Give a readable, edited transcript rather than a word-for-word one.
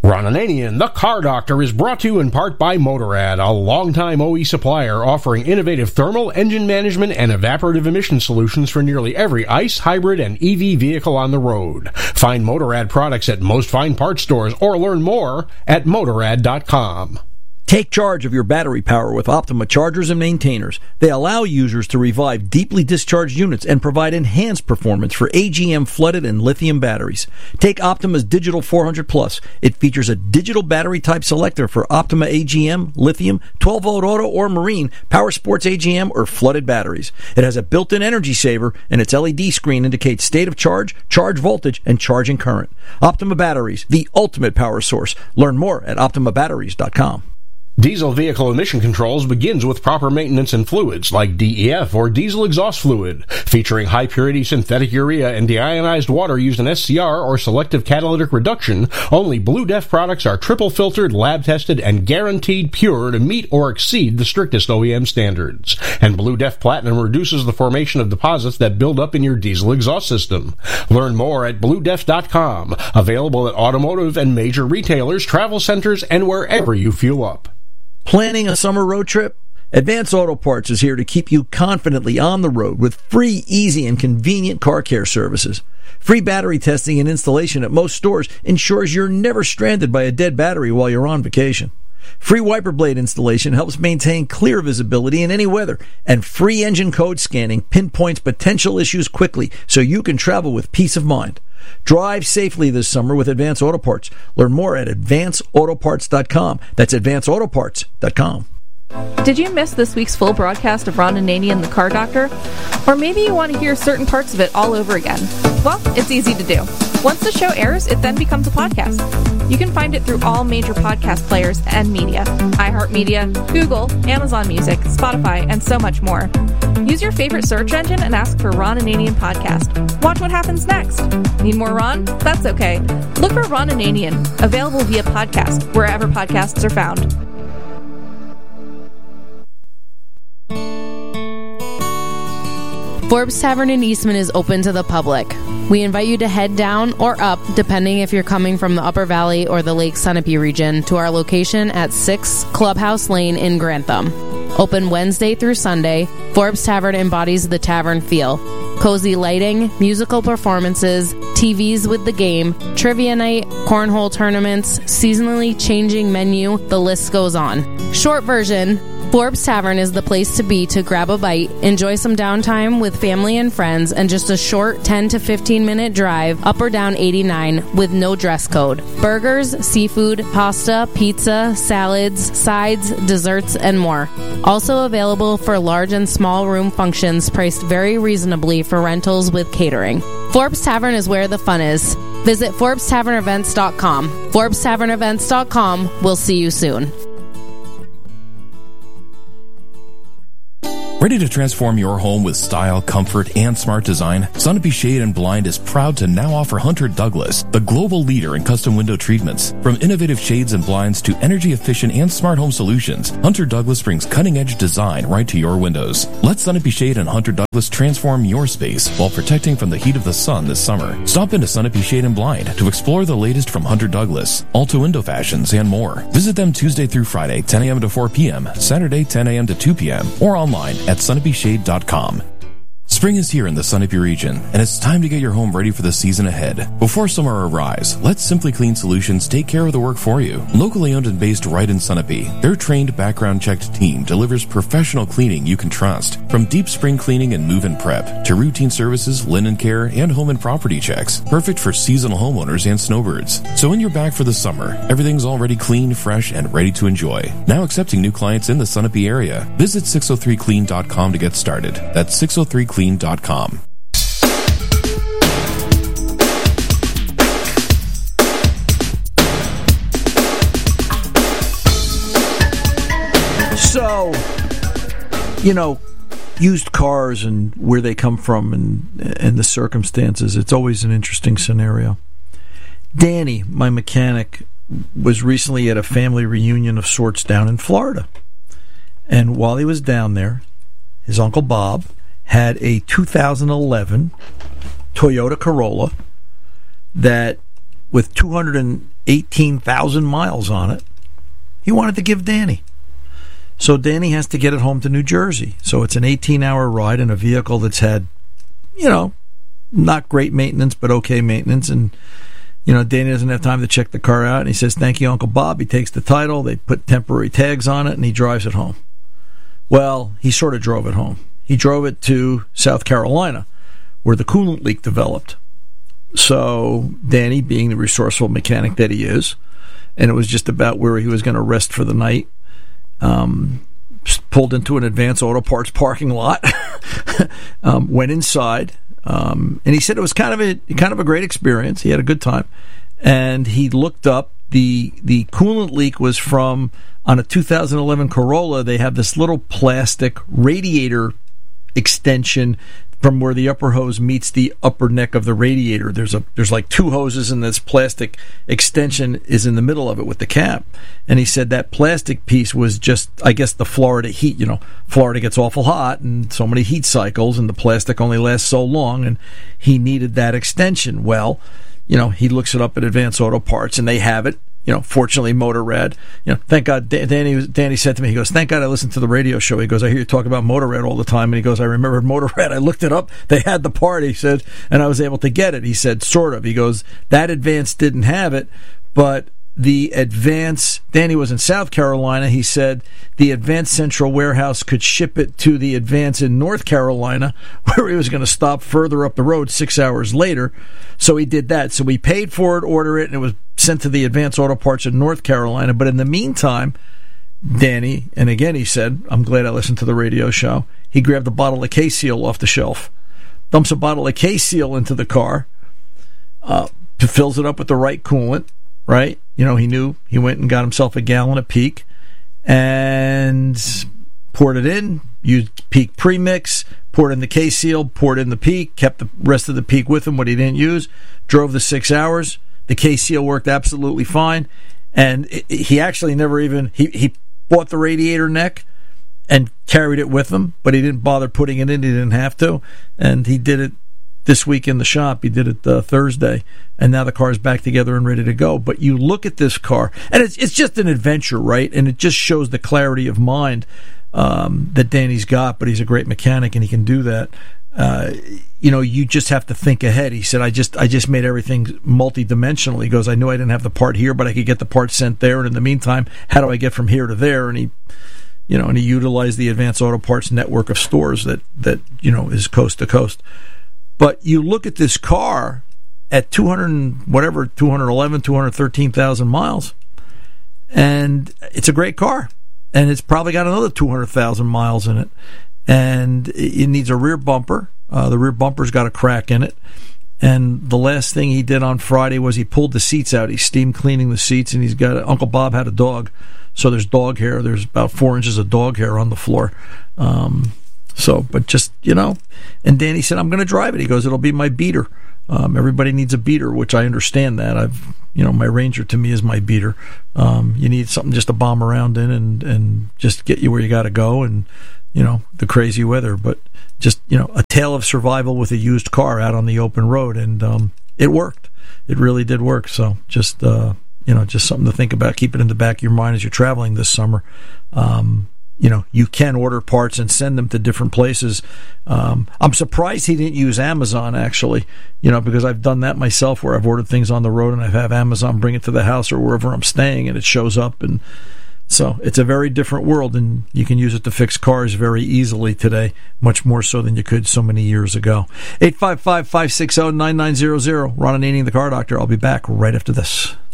Ron Ananian, the Car Doctor, is brought to you in part by Motorrad, a longtime OE supplier offering innovative thermal, engine management, and evaporative emission solutions for nearly every ICE, hybrid, and EV vehicle on the road. Find Motorrad products at most fine parts stores or learn more at Motorrad.com. Take charge of your battery power with Optima chargers and maintainers. They allow users to revive deeply discharged units and provide enhanced performance for AGM flooded and lithium batteries. Take Optima's Digital 400 Plus. It features a digital battery type selector for Optima AGM, lithium, 12-volt auto or marine, power sports AGM, or flooded batteries. It has a built-in energy saver, and its LED screen indicates state of charge, charge voltage, and charging current. Optima Batteries, the ultimate power source. Learn more at OptimaBatteries.com. Diesel vehicle emission controls begins with proper maintenance and fluids like DEF or diesel exhaust fluid, featuring high-purity synthetic urea and deionized water used in SCR or selective catalytic reduction. Only Blue Def products are triple-filtered, lab-tested, and guaranteed pure to meet or exceed the strictest OEM standards. And Blue Def Platinum reduces the formation of deposits that build up in your diesel exhaust system. Learn more at BlueDef.com, available at automotive and major retailers, travel centers, and wherever you fuel up. Planning a summer road trip? Advance Auto Parts is here to keep you confidently on the road with free, easy, and convenient car care services. Free battery testing and installation at most stores ensures you're never stranded by a dead battery while you're on vacation. Free wiper blade installation helps maintain clear visibility in any weather, and free engine code scanning pinpoints potential issues quickly so you can travel with peace of mind. Drive safely this summer with Advance Auto Parts. Learn more at AdvanceAutoparts.com. That's AdvanceAutoparts.com. Did you miss this week's full broadcast of Ron Ananian, the Car Doctor? Or maybe you want to hear certain parts of it all over again? Well, it's easy to do. Once the show airs, it then becomes a podcast. You can find it through all major podcast players and media: iHeartMedia, Google, Amazon Music, Spotify, and so much more. Use your favorite search engine and ask for Ron Ananian Podcast. Watch what happens next. Need more Ron? That's okay. Look for Ron Ananian, available via podcast, wherever podcasts are found. Forbes Tavern in Eastman is open to the public. We invite you to head down or up, depending if you're coming from the Upper Valley or the Lake Sunapee region, to our location at 6 Clubhouse Lane in Grantham. Open Wednesday through Sunday, Forbes Tavern embodies the tavern feel. Cozy lighting, musical performances, TVs with the game, trivia night, cornhole tournaments, seasonally changing menu, the list goes on. Short version, Forbes Tavern is the place to be to grab a bite, enjoy some downtime with family and friends, and just a short 10 to 15 minute drive up or down 89 with no dress code. Burgers, seafood, pasta, pizza, salads, sides, desserts, and more. Also available for large and small room functions, priced very reasonably for rentals with catering. Forbes Tavern is where the fun is. Visit ForbesTavernEvents.com. ForbesTavernEvents.com. We'll see you soon. Ready to transform your home with style, comfort, and smart design? Sunapee Shade and Blind is proud to now offer Hunter Douglas, the global leader in custom window treatments. From innovative shades and blinds to energy-efficient and smart home solutions, Hunter Douglas brings cutting-edge design right to your windows. Let Sunapee Shade and Hunter Douglas transform your space while protecting from the heat of the sun this summer. Stop into Sunapee Shade and Blind to explore the latest from Hunter Douglas, Alta Window Fashions, and more. Visit them Tuesday through Friday, 10 a.m. to 4 p.m., Saturday, 10 a.m. to 2 p.m., or online at SunapeeShade.com. Spring is here in the Sunapee region, and it's time to get your home ready for the season ahead. Before summer arrives, let Simply Clean Solutions take care of the work for you. Locally owned and based right in Sunapee, their trained, background-checked team delivers professional cleaning you can trust. From deep spring cleaning and move-in prep, to routine services, linen care, and home and property checks. Perfect for seasonal homeowners and snowbirds. So when you're back for the summer, everything's already clean, fresh, and ready to enjoy. Now accepting new clients in the Sunapee area. Visit 603clean.com to get started. That's 603clean.com. So, used cars and where they come from and the circumstances, it's always an interesting scenario. Danny, my mechanic, was recently at a family reunion of sorts down in Florida. And while he was down there, his Uncle Bob had a 2011 Toyota Corolla that with 218,000 miles on it, he wanted to give Danny. So Danny has to get it home to New Jersey. So it's an 18-hour ride in a vehicle that's had, not great maintenance, but okay maintenance. And, Danny doesn't have time to check the car out. And he says, thank you, Uncle Bob. He takes the title. They put temporary tags on it, and he drives it home. Well, he sort of drove it home. He drove it to South Carolina, where the coolant leak developed. So Danny, being the resourceful mechanic that he is, and it was just about where he was going to rest for the night, pulled into an Advance Auto Parts parking lot, went inside, and he said it was kind of a great experience. He had a good time, and he looked up the coolant leak was from, on a 2011 Corolla. They have this little plastic radiator extension from where the upper hose meets the upper neck of the radiator. There's like two hoses, and this plastic extension is in the middle of it with the cap. And he said that plastic piece was just, I guess, the Florida heat. Florida gets awful hot and so many heat cycles, and the plastic only lasts so long, and he needed that extension. Well, he looks it up at Advance Auto Parts, and they have it. Fortunately, Motorrad. Thank God. Danny said to me, he goes, "Thank God I listened to the radio show." He goes, "I hear you talk about Motorrad all the time." And he goes, "I remembered Motorrad. I looked it up. They had the part," he said, "and I was able to get it." He said, "Sort of." He goes, "That Advance didn't have it, but the Advance," Danny was in South Carolina, he said, "the Advance Central Warehouse could ship it to the Advance in North Carolina, where he was going to stop further up the road 6 hours later." So he did that. So we paid for it, ordered it, and it was sent to the Advance Auto Parts in North Carolina. But in the meantime, Danny, and again he said, "I'm glad I listened to the radio show," he grabbed a bottle of K-Seal off the shelf, dumps a bottle of K-Seal into the car, fills it up with the right coolant, right? He went and got himself a gallon of Peak and poured it in, used Peak premix, poured in the K-Seal, poured in the Peak, kept the rest of the Peak with him, what he didn't use, drove the 6 hours. The K-Seal worked absolutely fine, and he actually never even, he bought the radiator neck and carried it with him, but he didn't bother putting it in. He didn't have to, and he did it this week in the shop. He did it Thursday, and now the car's back together and ready to go. But you look at this car, and it's just an adventure, right? And it just shows the clarity of mind that Danny's got, but he's a great mechanic, and he can do that. You just have to think ahead. He said, I just made everything multi-dimensional. He goes, I knew I didn't have the part here, but I could get the part sent there, and in the meantime, how do I get from here to there? And he utilized the Advance Auto Parts network of stores that is coast to coast. But you look at this car at 213,000 miles, and it's a great car, and it's probably got another 200,000 miles in it. And it needs a rear bumper. The rear bumper's got a crack in it. And the last thing he did on Friday was he pulled the seats out. He's steam cleaning the seats, and Uncle Bob had a dog, so there's dog hair. There's about 4 inches of dog hair on the floor. And Danny said, "I'm going to drive it." He goes, "It'll be my beater." Everybody needs a beater, which I understand that. My Ranger to me is my beater. You need something just to bomb around in and just get you where you got to go, and the crazy weather, but just a tale of survival with a used car out on the open road, and it worked. It really did work. So just something to think about. Keep it in the back of your mind as you're traveling this summer. You can order parts and send them to different places. I'm surprised he didn't use Amazon, actually, because I've done that myself, where I've ordered things on the road and I've had Amazon bring it to the house or wherever I'm staying, and it shows up. And so it's a very different world, and you can use it to fix cars very easily today, much more so than you could so many years ago. 855-560-9900. Ron Ananian, the Car Doctor. I'll be back right after this.